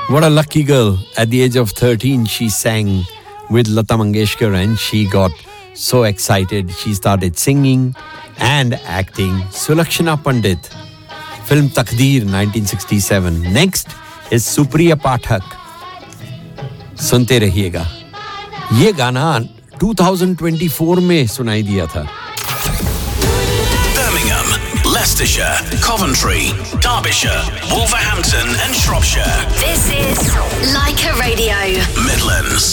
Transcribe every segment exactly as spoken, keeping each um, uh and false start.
What a lucky girl. At the age of thirteen, she sang with Lata Mangeshkar and she got so excited. She started singing and acting. Sulakshana Pandit, film Takdeer, nineteen sixty-seven. Next is Supriya Pathak. सुनते रहिएगा. ये गाना twenty twenty-four में सुनाई दिया था. Birmingham, Leicestershire, Coventry, Derbyshire, Wolverhampton and Shropshire. This is Leica Radio. Midlands.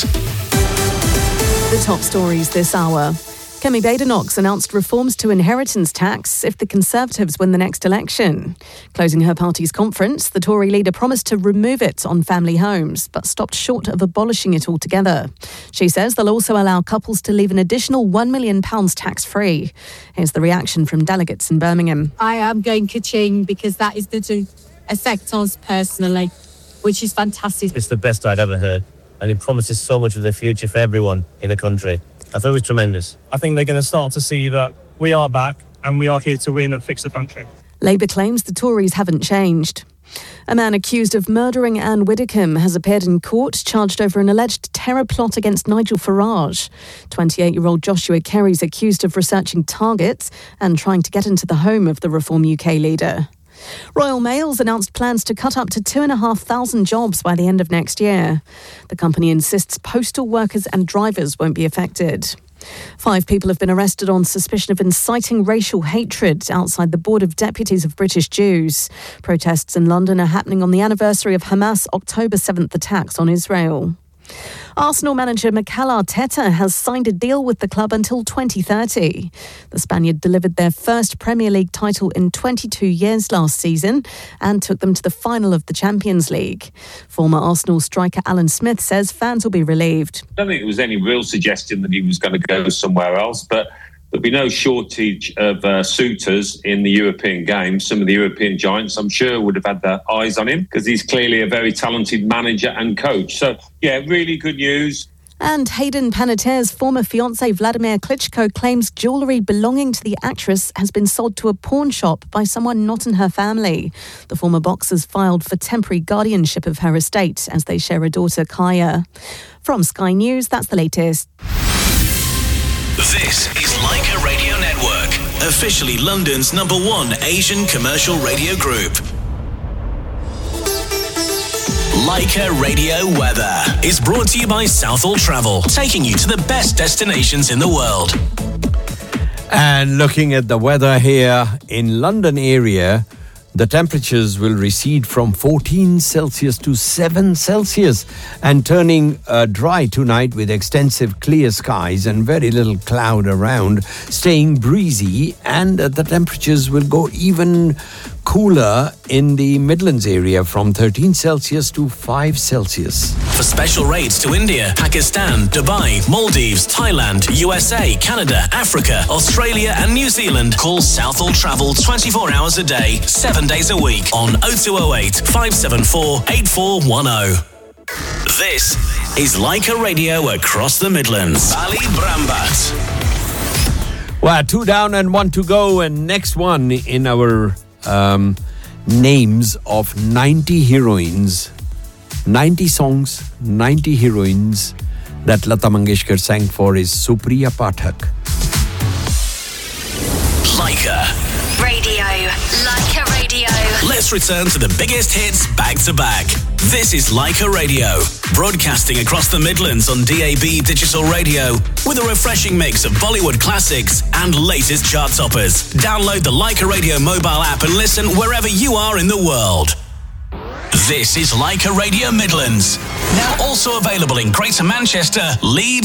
The top stories this hour. Kemi Badenoch announced reforms to inheritance tax if the Conservatives win the next election. Closing her party's conference, the Tory leader promised to remove it on family homes, but stopped short of abolishing it altogether. She says they'll also allow couples to leave an additional one million pounds tax-free. Here's the reaction from delegates in Birmingham. I am going ka-ching because that is to affect us personally, which is fantastic. It's the best I'd ever heard, and it promises so much of the future for everyone in the country. I thought it was tremendous. I think they're going to start to see that we are back and we are here to win and fix the country. Labour claims the Tories haven't changed. A man accused of murdering Anne Widdecombe has appeared in court, charged over an alleged terror plot against Nigel Farage. twenty-eight-year-old Joshua Kerry is accused of researching targets and trying to get into the home of the Reform U K leader. Royal Mail's announced plans to cut up to two and a half thousand jobs by the end of next year. The company insists postal workers and drivers won't be affected. Five people have been arrested on suspicion of inciting racial hatred outside the Board of Deputies of British Jews. Protests in London are happening on the anniversary of Hamas' October seventh attacks on Israel. Arsenal manager Mikel Arteta has signed a deal with the club until twenty thirty. The Spaniard delivered their first Premier League title in twenty-two years last season and took them to the final of the Champions League. Former Arsenal striker Alan Smith says fans will be relieved. I don't think there was any real suggestion that he was going to go somewhere else, but there'll be no shortage of uh, suitors in the European games. Some of the European giants, I'm sure, would have had their eyes on him because he's clearly a very talented manager and coach. So, yeah, really good news. And Hayden Panettiere's former fiancé Vladimir Klitschko claims jewellery belonging to the actress has been sold to a pawn shop by someone not in her family. The former boxer's filed for temporary guardianship of her estate as they share a daughter, Kaya. From Sky News, that's the latest. This is Leica Radio Network, officially London's number one Asian commercial radio group. Leica Radio Weather is brought to you by Southall Travel, taking you to the best destinations in the world. And looking at the weather here in London area, the temperatures will recede from fourteen Celsius to seven Celsius and turning uh, dry tonight with extensive clear skies and very little cloud around, staying breezy, and uh, the temperatures will go even cooler in the Midlands area from thirteen Celsius to five Celsius. For special rates to India, Pakistan, Dubai, Maldives, Thailand, U S A, Canada, Africa, Australia and New Zealand, call Southall Travel twenty-four hours a day, seven days a week on oh two oh eight, five seven four, eight four one oh. This is Leica Radio across the Midlands. Bali Brambat. Well, two down and one to go, and next one in our um, names of ninety heroines, ninety songs, ninety heroines that Lata Mangeshkar sang for is Supriya Pathak. Leica Radio. Leica Radio. Let's return to the biggest hits back to back. This is Leica Radio, broadcasting across the Midlands on D A B digital radio with a refreshing mix of Bollywood classics and latest chart toppers. Download the Leica Radio mobile app and listen wherever you are in the world. This is Leica Radio Midlands, now also available in Greater Manchester, Leeds